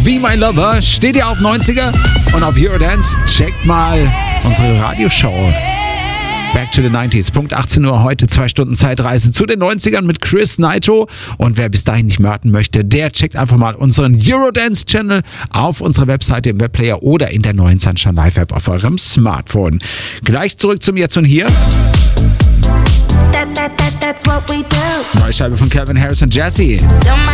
Be My Lover steht ihr auf 90er und auf Eurodance. Checkt mal unsere Radioshow. Back to the 90s. Punkt 18 Uhr heute, 2 Stunden Zeitreise zu den 90ern mit Chris Nitro. Und wer bis dahin nicht mörden möchte, der checkt einfach mal unseren Eurodance-Channel auf unserer Webseite im Webplayer oder in der neuen Sunshine Live-App auf eurem Smartphone. Gleich zurück zum Jetzt und Hier. Neue Scheibe von Calvin Harris und Jessie.